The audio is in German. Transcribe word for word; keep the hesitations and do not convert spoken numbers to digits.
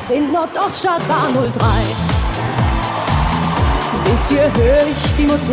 in Nordoststadtbahn null drei. Bis hier hör ich die Motoren